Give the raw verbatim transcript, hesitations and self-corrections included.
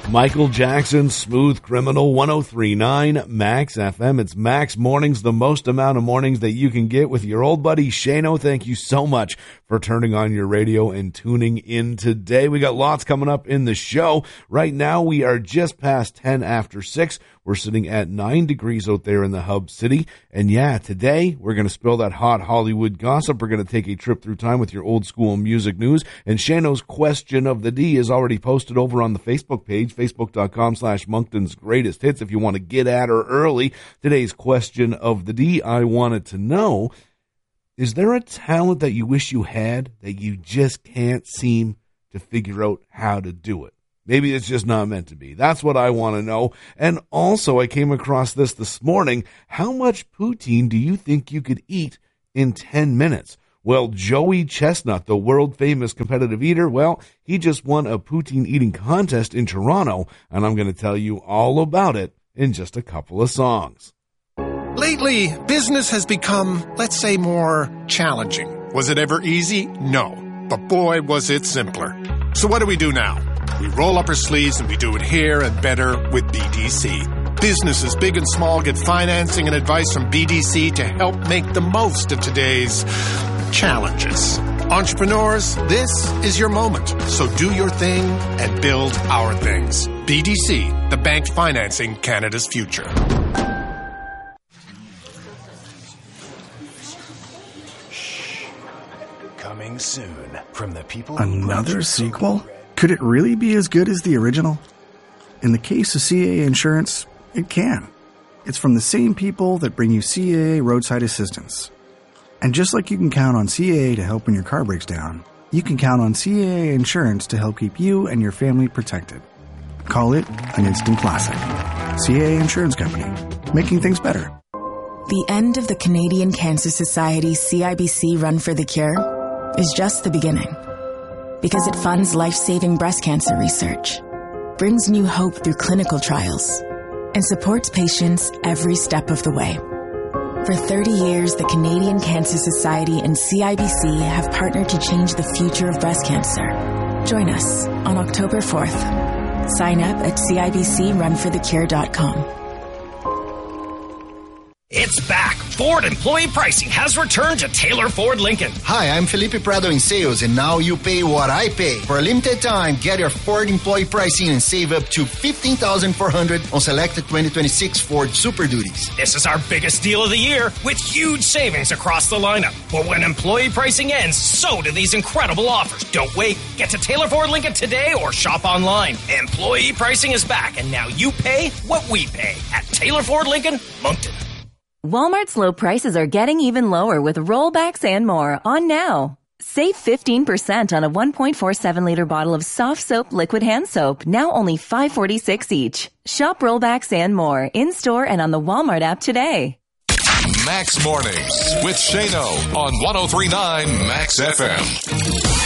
Michael Jackson, Smooth Criminal, one oh three point nine Max F M. It's Max Mornings, the most amount of mornings that you can get with your old buddy Shano. Thank you so much for turning on your radio and tuning in today. We got lots coming up in the show. Right now, we are just past ten after six. We're sitting at nine degrees out there in the hub city. And yeah, today we're going to spill that hot Hollywood gossip. We're going to take a trip through time with your old school music news. And Shano's question of the D is already posted over on the Facebook page, facebook.com slash Moncton's Greatest Hits. If you want to get at her early, today's question of the D, I wanted to know, is there a talent that you wish you had that you just can't seem to figure out how to do it? Maybe it's just not meant to be. That's what I want to know. And also, I came across this this morning. How much poutine do you think you could eat in ten minutes? Well, Joey Chestnut, the world-famous competitive eater, well, he just won a poutine eating contest in Toronto, and I'm going to tell you all about it in just a couple of songs. Lately, business has become, let's say, more challenging. Was it ever easy? No. But boy, was it simpler. So what do we do now? We roll up our sleeves and we do it here and better with B D C. Businesses big and small get financing and advice from B D C to help make the most of today's challenges. Entrepreneurs, this is your moment. So do your thing and build our things. B D C, the bank financing Canada's future. Shh. Coming soon from the people. Another sequel? Could it really be as good as the original? In the case of C A A Insurance, it can. It's from the same people that bring you C A A Roadside Assistance. And just like you can count on C A A to help when your car breaks down, you can count on C A A Insurance to help keep you and your family protected. Call it an instant classic. C A A Insurance Company, making things better. The end of the Canadian Cancer Society C I B C Run for the Cure is just the beginning. Because it funds life-saving breast cancer research, brings new hope through clinical trials, and supports patients every step of the way. For thirty years, the Canadian Cancer Society and C I B C have partnered to change the future of breast cancer. Join us on October fourth. Sign up at C I B C run for the cure dot com. It's back. Ford employee pricing has returned to Taylor Ford Lincoln. Hi, I'm Felipe Prado in sales, and now you pay what I pay. For a limited time, get your Ford employee pricing and save up to fifteen thousand four hundred dollars on selected twenty twenty-six Ford Super Duties. This is our biggest deal of the year with huge savings across the lineup. But when employee pricing ends, so do these incredible offers. Don't wait. Get to Taylor Ford Lincoln today or shop online. Employee pricing is back, and now you pay what we pay at Taylor Ford Lincoln, Moncton. Walmart's low prices are getting even lower with rollbacks and more on now. Save fifteen percent on a one point four seven liter bottle of soft soap liquid hand soap, now only five forty-six each. Shop rollbacks and more in-store and on the Walmart app today. Max Mornings with Shano on one oh three point nine Max F M.